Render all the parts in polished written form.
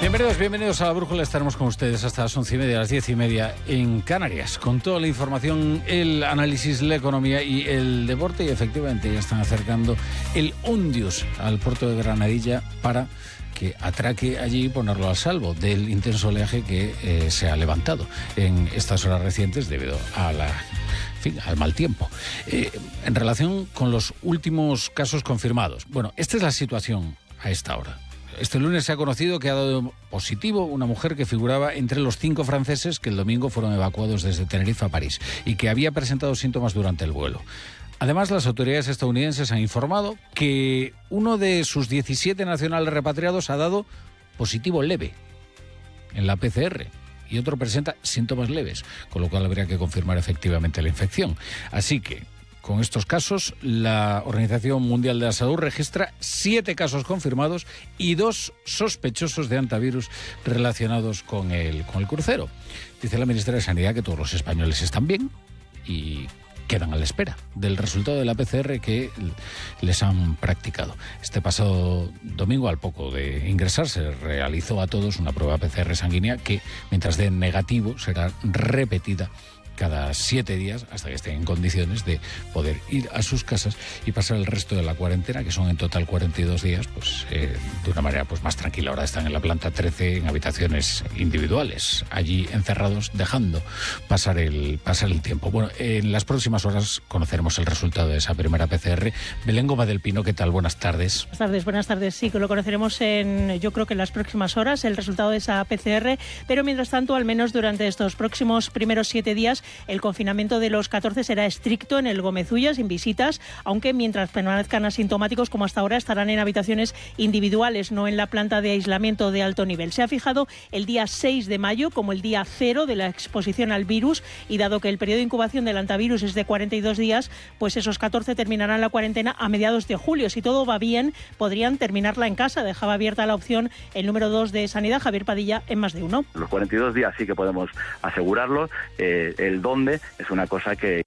Bienvenidos a La Brújula. Estaremos con ustedes hasta las 11:30, las 10:30 en Canarias, con toda la información, el análisis, la economía y el deporte. Y efectivamente ya están acercando el Ondius al puerto de Granadilla para que atraque allí y ponerlo a salvo del intenso oleaje que se ha levantado en estas horas recientes debido a al mal tiempo. En relación con los últimos casos confirmados, bueno, esta es la situación a esta hora. Este lunes se ha conocido que ha dado positivo una mujer que figuraba entre los 5 franceses que el domingo fueron evacuados desde Tenerife a París y que había presentado síntomas durante el vuelo. Además, las autoridades estadounidenses han informado que uno de sus 17 nacionales repatriados ha dado positivo leve en la PCR y otro presenta síntomas leves, con lo cual habría que confirmar efectivamente la infección. Así que, con estos casos, la Organización Mundial de la Salud registra 7 casos confirmados y 2 sospechosos de hantavirus relacionados con el crucero. Dice la ministra de Sanidad que todos los españoles están bien y quedan a la espera del resultado de la PCR que les han practicado. Este pasado domingo, al poco de ingresar, se realizó a todos una prueba PCR sanguínea que, mientras dé negativo, será repetida cada 7 días hasta que estén en condiciones de poder ir a sus casas y pasar el resto de la cuarentena, que son en total 42 días, de una manera más tranquila. Ahora están en la planta 13 en habitaciones individuales, allí encerrados, dejando pasar el tiempo. Bueno, en las próximas horas conoceremos el resultado de esa primera PCR. Belén Gómez del Pino, ¿qué tal? Buenas tardes. Buenas tardes. Sí, que lo conoceremos yo creo que en las próximas horas, el resultado de esa PCR, pero mientras tanto, al menos durante estos próximos primeros 7 días, el confinamiento de los 14 será estricto en el Gómez-Ulla, sin visitas, aunque mientras permanezcan asintomáticos como hasta ahora estarán en habitaciones individuales, no en la planta de aislamiento de alto nivel. Se ha fijado el día 6 de mayo como el día cero de la exposición al virus y dado que el periodo de incubación del hantavirus es de 42 días, pues esos 14 terminarán la cuarentena a mediados de julio. Si todo va bien, podrían terminarla en casa. Dejaba abierta la opción el número 2 de Sanidad, Javier Padilla, en Más de Uno. Los 42 días sí que podemos asegurarlo. El dónde es una cosa que...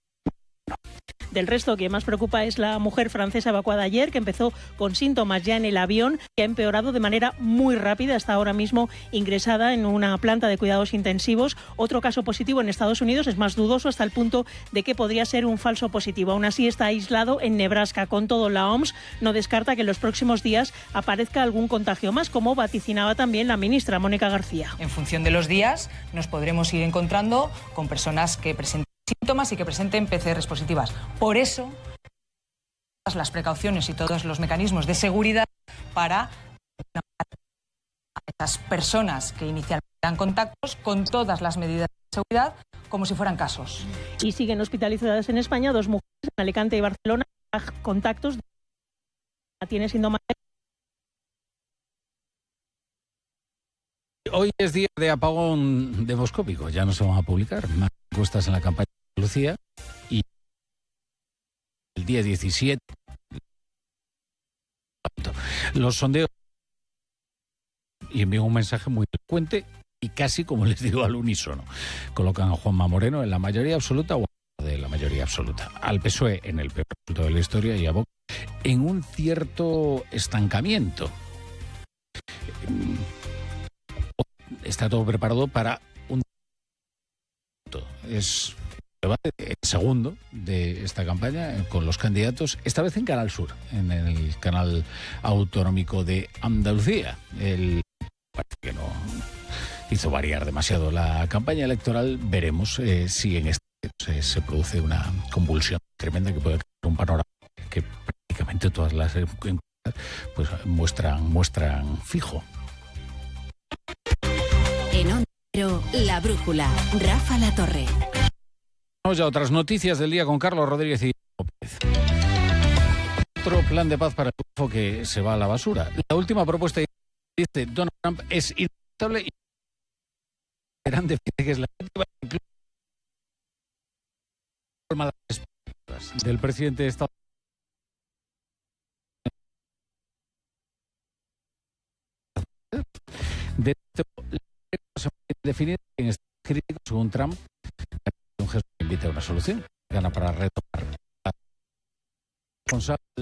Del resto, que más preocupa es la mujer francesa evacuada ayer, que empezó con síntomas ya en el avión, que ha empeorado de manera muy rápida, hasta ahora mismo ingresada en una planta de cuidados intensivos. Otro caso positivo en Estados Unidos es más dudoso hasta el punto de que podría ser un falso positivo. Aún así está aislado en Nebraska. Con todo, la OMS no descarta que en los próximos días aparezca algún contagio más, como vaticinaba también la ministra Mónica García. En función de los días nos podremos ir encontrando con personas que presenten síntomas y que presenten PCRs positivas. Por eso, todas las precauciones y todos los mecanismos de seguridad para a esas personas que inicialmente dan contactos con todas las medidas de seguridad como si fueran casos. Y siguen hospitalizadas en España 2 mujeres en Alicante y Barcelona, contactos. Tiene síndrome. Hoy es día de apagón demoscópico, ya no se van a publicar más encuestas en la campaña de Lucía y el día 17 los sondeos y envían un mensaje muy elocuente y casi, como les digo, al unísono. Colocan a Juanma Moreno en la mayoría absoluta o de la mayoría absoluta, al PSOE en el peor resultado de la historia y a Vox en un cierto estancamiento. Está todo preparado para un... Es el segundo de esta campaña con los candidatos, esta vez en Canal Sur, en el canal autonómico de Andalucía. Parece que no hizo variar demasiado la campaña electoral. Veremos si en este se produce una convulsión tremenda que puede crear un panorama que prácticamente todas las encuestas muestran fijo. En Onda Cero, La Brújula, Rafa La Torre. Vamos ya a otras noticias del día con Carlos Rodríguez y López. Otro plan de paz para el Golfo que se va a la basura. La última propuesta de Donald Trump es inaceptable y grande que es la última del presidente de Estados Unidos. De se definir en este crítico, según Trump, un gesto que invita a una solución, gana para retomar la responsable.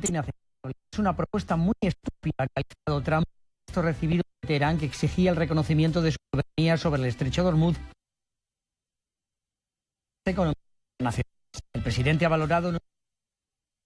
absolutamente inaceptable. Es una propuesta muy estúpida que ha realizado Trump. Esto recibido de Teherán, que exigía el reconocimiento de su soberanía sobre el estrecho de Hormuz. Economía nacional. El presidente ha valorado